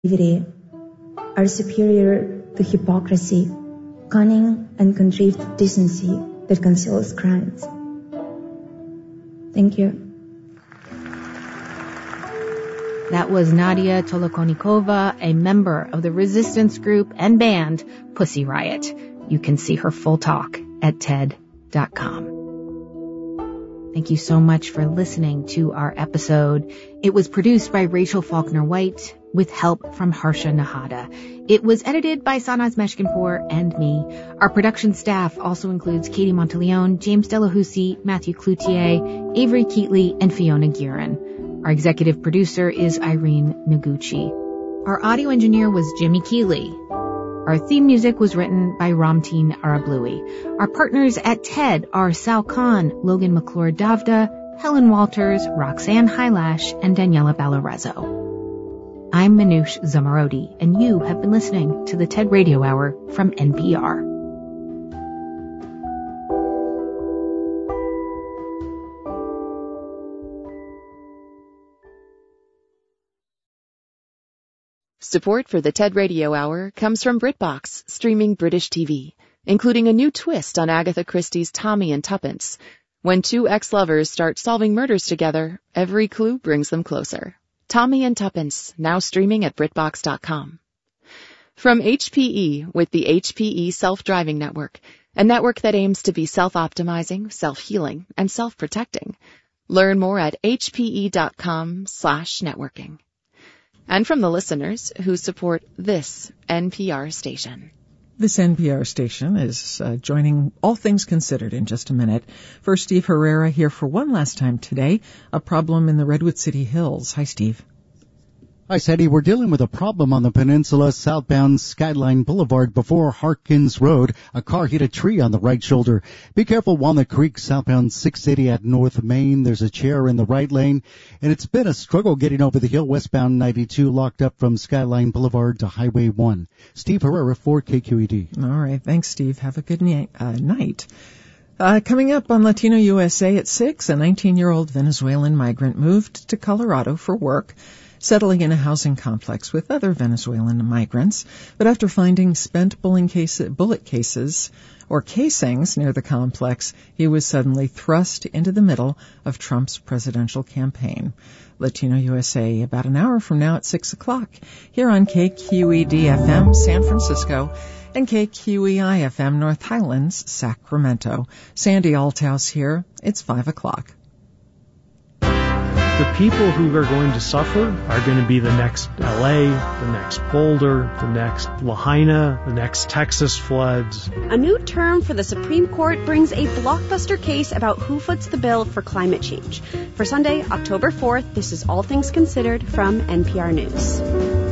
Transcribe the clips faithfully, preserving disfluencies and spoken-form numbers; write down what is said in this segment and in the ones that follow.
are superior to hypocrisy, cunning and contrived decency that conceals crimes. Thank you. That was Nadia Tolokonikova, a member of the resistance group and band Pussy Riot. You can see her full talk at T E D dot com. Thank you so much for listening to our episode. It was produced by Rachel Faulkner White with help from Harsha Nahada. It was edited by Sanaz Meshkinpour and me. Our production staff also includes Katie Monteleone, James Delahousie, Matthew Cloutier, Avery Keatley, and Fiona Guerin. Our executive producer is Irene Noguchi. Our audio engineer was Jimmy Keeley. Our theme music was written by Ramteen Arablouei. Our partners at T E D are Sal Khan, Logan McClure Davda, Helen Walters, Roxanne Hylash, and Daniela Ballarezo. I'm Manoush Zamarodi, and you have been listening to the T E D Radio Hour from N P R. Support for the T E D Radio Hour comes from BritBox, streaming British T V, including a new twist on Agatha Christie's Tommy and Tuppence. When two ex-lovers start solving murders together, every clue brings them closer. Tommy and Tuppence, now streaming at BritBox dot com. From H P E with the H P E Self-Driving Network, a network that aims to be self-optimizing, self-healing, and self-protecting. Learn more at H P E dot com slash networking. And from the listeners who support this N P R station. This N P R station is uh, joining All Things Considered in just a minute. First, Steve Herrera here for one last time today. A problem in the Redwood City Hills. Hi, Steve. Hi, Sadie. We're dealing with a problem on the peninsula southbound Skyline Boulevard before Harkins Road. A car hit a tree on the right shoulder. Be careful, Walnut Creek southbound six eighty at North Main. There's a chair in the right lane. And it's been a struggle getting over the hill westbound ninety-two, locked up from Skyline Boulevard to Highway one. Steve Herrera for K Q E D. All right. Thanks, Steve. Have a good ni- uh, night. Uh, coming up on Latino U S A at six, a nineteen-year-old Venezuelan migrant moved to Colorado for work, settling in a housing complex with other Venezuelan migrants. But after finding spent bullet cases or casings near the complex, he was suddenly thrust into the middle of Trump's presidential campaign. Latino U S A about an hour from now at six o'clock here on K Q E D F M San Francisco and K Q E I F M North Highlands, Sacramento. Sandy Althouse here. It's five o'clock. The people who are going to suffer are going to be the next L A, the next Boulder, the next Lahaina, the next Texas floods. A new term for the Supreme Court brings a blockbuster case about who foots the bill for climate change. For Sunday, October fourth, this is All Things Considered from N P R News.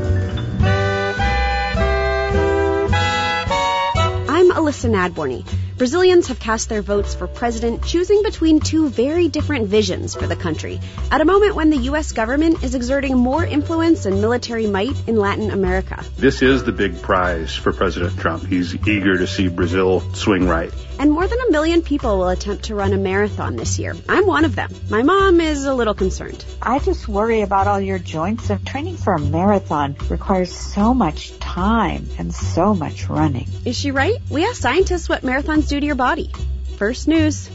I'm Alyssa Nadborny. Brazilians have cast their votes for president, choosing between two very different visions for the country, at a moment when the U S government is exerting more influence and military might in Latin America. This is the big prize for President Trump. He's eager to see Brazil swing right. And more than a million people will attempt to run a marathon this year. I'm one of them. My mom is a little concerned. I just worry about all your joints. And training for a marathon requires so much time and so much running. Is she right? We asked scientists what marathons do to your body. First News.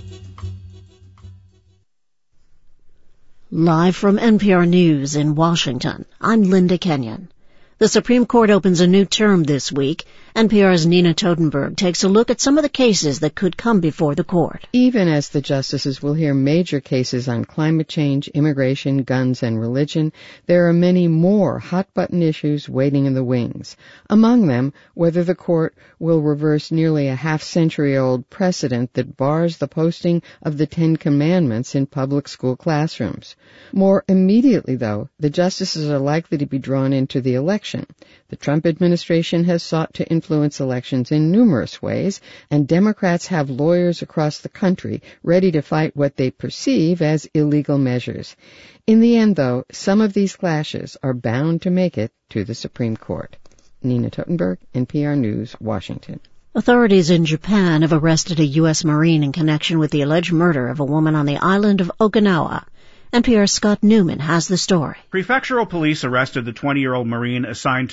Live from N P R News in Washington, I'm Linda Kenyon. The Supreme Court opens a new term this week. N P R's Nina Totenberg takes a look at some of the cases that could come before the court. Even as the justices will hear major cases on climate change, immigration, guns, and religion, there are many more hot-button issues waiting in the wings. Among them, whether the court will reverse nearly a half-century-old precedent that bars the posting of the Ten Commandments in public school classrooms. More immediately, though, the justices are likely to be drawn into the election. The Trump administration has sought to influence elections in numerous ways, and Democrats have lawyers across the country ready to fight what they perceive as illegal measures. In the end, though, some of these clashes are bound to make it to the Supreme Court. Nina Totenberg, N P R News, Washington. Authorities in Japan have arrested a U S Marine in connection with the alleged murder of a woman on the island of Okinawa. N P R's Scott Newman has the story. Prefectural police arrested the twenty-year-old Marine assigned